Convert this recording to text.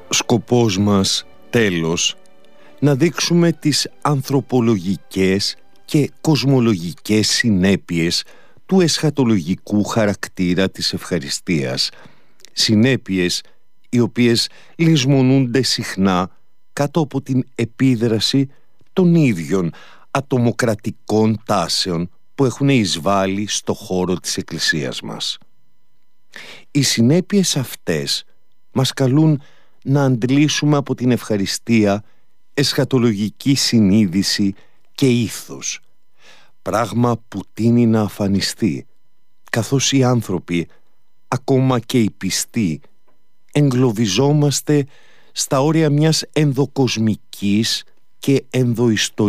Σκοπός μας, τέλος, να δείξουμε τις ανθρωπολογικές και κοσμολογικές συνέπειες του εσχατολογικού χαρακτήρα της ευχαριστίας. Συνέπειες οι οποίες λησμονούνται συχνά κάτω από την επίδραση των ίδιων ατομοκρατικών τάσεων που έχουν εισβάλει στο χώρο της Εκκλησίας μας. Οι συνέπειες αυτές μας καλούν να αντλήσουμε από την ευχαριστία εσχατολογική συνείδηση και ήθος, πράγμα που τείνει να αφανιστεί, καθώς οι άνθρωποι, ακόμα και οι πιστοί, εγκλωβιζόμαστε στα όρια μιας ενδοκοσμικής και ενδοϊστορικής